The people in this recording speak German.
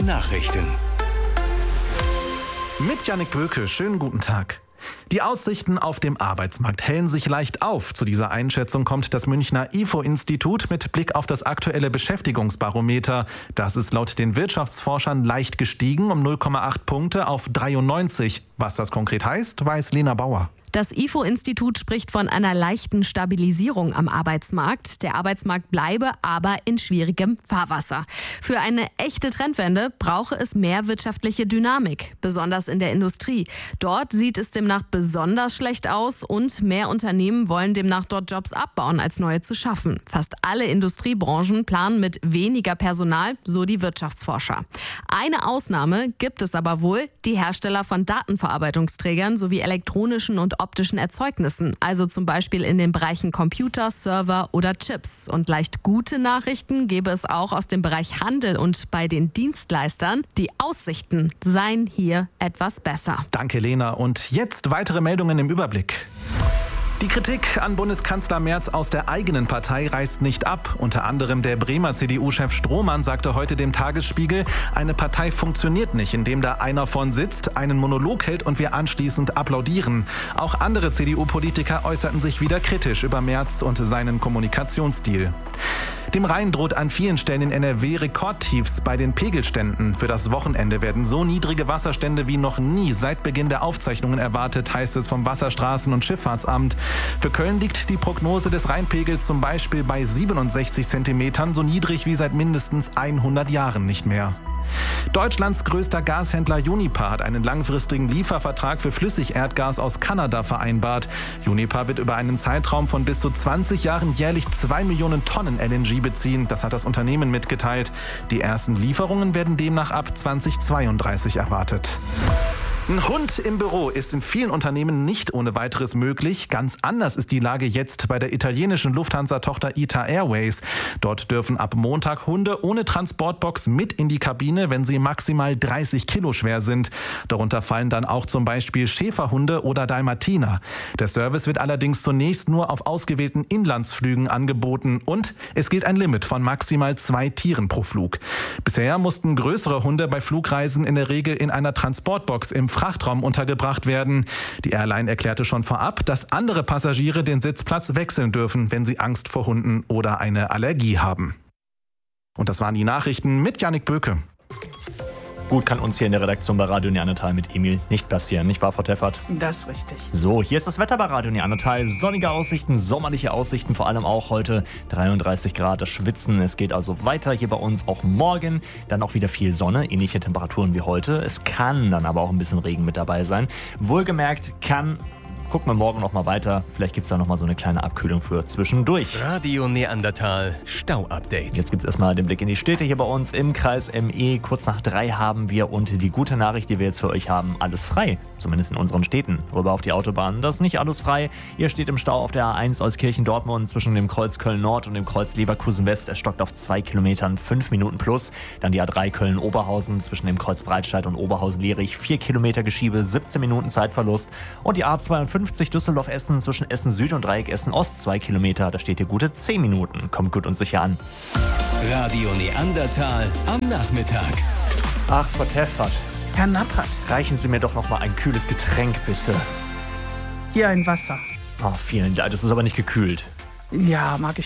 Nachrichten. Mit Jannik Böke, schönen guten Tag. Die Aussichten auf dem Arbeitsmarkt hellen sich leicht auf. Zu dieser Einschätzung kommt das Münchner IFO-Institut mit Blick auf das aktuelle Beschäftigungsbarometer. Das ist laut den Wirtschaftsforschern leicht gestiegen um 0,8 Punkte auf 93. Was das konkret heißt, weiß Lena Bauer. Das IFO-Institut spricht von einer leichten Stabilisierung am Arbeitsmarkt. Der Arbeitsmarkt bleibe aber in schwierigem Fahrwasser. Für eine echte Trendwende brauche es mehr wirtschaftliche Dynamik, besonders in der Industrie. Dort sieht es demnach besonders schlecht aus und mehr Unternehmen wollen demnach dort Jobs abbauen, als neue zu schaffen. Fast alle Industriebranchen planen mit weniger Personal, so die Wirtschaftsforscher. Eine Ausnahme gibt es aber wohl, die Hersteller von Datenverarbeitungsträgern sowie elektronischen und optischen Erzeugnissen, also zum Beispiel in den Bereichen Computer, Server oder Chips. Und leicht gute Nachrichten gäbe es auch aus dem Bereich Handel und bei den Dienstleistern. Die Aussichten seien hier etwas besser. Danke, Lena. Und jetzt weitere Meldungen im Überblick. Die Kritik an Bundeskanzler Merz aus der eigenen Partei reißt nicht ab. Unter anderem der Bremer CDU-Chef Strohmann sagte heute dem Tagesspiegel, eine Partei funktioniert nicht, indem da einer vorn sitzt, einen Monolog hält und wir anschließend applaudieren. Auch andere CDU-Politiker äußerten sich wieder kritisch über Merz und seinen Kommunikationsstil. Dem Rhein droht an vielen Stellen in NRW Rekordtiefs bei den Pegelständen. Für das Wochenende werden so niedrige Wasserstände wie noch nie seit Beginn der Aufzeichnungen erwartet, heißt es vom Wasserstraßen- und Schifffahrtsamt. Für Köln liegt die Prognose des Rheinpegels zum Beispiel bei 67 Zentimetern, so niedrig wie seit mindestens 100 Jahren nicht mehr. Deutschlands größter Gashändler Uniper hat einen langfristigen Liefervertrag für Flüssigerdgas aus Kanada vereinbart. Uniper wird über einen Zeitraum von bis zu 20 Jahren jährlich 2 Millionen Tonnen LNG beziehen. Das hat das Unternehmen mitgeteilt. Die ersten Lieferungen werden demnach ab 2032 erwartet. Ein Hund im Büro ist in vielen Unternehmen nicht ohne weiteres möglich. Ganz anders ist die Lage jetzt bei der italienischen Lufthansa-Tochter ITA Airways. Dort dürfen ab Montag Hunde ohne Transportbox mit in die Kabine, wenn sie maximal 30 Kilo schwer sind. Darunter fallen dann auch zum Beispiel Schäferhunde oder Dalmatiner. Der Service wird allerdings zunächst nur auf ausgewählten Inlandsflügen angeboten und es gilt ein Limit von maximal 2 Tieren pro Flug. Bisher mussten größere Hunde bei Flugreisen in der Regel in einer Transportbox im Frachtraum untergebracht werden. Die Airline erklärte schon vorab, dass andere Passagiere den Sitzplatz wechseln dürfen, wenn sie Angst vor Hunden oder eine Allergie haben. Und das waren die Nachrichten mit Jannik Böke. Gut, kann uns hier in der Redaktion bei Radio Neandertal mit Emil nicht passieren, nicht wahr, Frau Teffert? Das ist richtig. So, hier ist das Wetter bei Radio Neandertal. Sonnige Aussichten, sommerliche Aussichten, vor allem auch heute 33 Grad, das Schwitzen. Es geht also weiter hier bei uns, auch morgen. Dann auch wieder viel Sonne, ähnliche Temperaturen wie heute. Es kann dann aber auch ein bisschen Regen mit dabei sein. Wohlgemerkt kann... Gucken wir morgen noch mal weiter. Vielleicht gibt es da noch mal so eine kleine Abkühlung für zwischendurch. Radio Neandertal Stau-Update. Jetzt gibt es erstmal den Blick in die Städte hier bei uns im Kreis ME. Kurz nach 3 haben wir und die gute Nachricht, die wir jetzt für euch haben, alles frei. Zumindest in unseren Städten. Rüber auf die Autobahn, das ist nicht alles frei. Ihr steht im Stau auf der A1 Euskirchen-Dortmund zwischen dem Kreuz Köln-Nord und dem Kreuz Leverkusen-West. Es stockt auf 2 Kilometern, 5 Minuten plus. Dann die A3 Köln-Oberhausen zwischen dem Kreuz Breitscheid und Oberhausen-Lierich. 4 Kilometer Geschiebe, 17 Minuten Zeitverlust. Und die A52 Düsseldorf-Essen zwischen Essen Süd und Dreieck Essen-Ost 2 Kilometer. Da steht ihr gute 10 Minuten. Kommt gut und sicher an. Radio Neandertal am Nachmittag. Ach, Frau Teffert. Herr Nappert, Reichen Sie mir doch noch mal ein kühles Getränk, bitte. hier ein Wasser. Oh, vielen Dank. Das ist aber nicht gekühlt. Ja, mag ich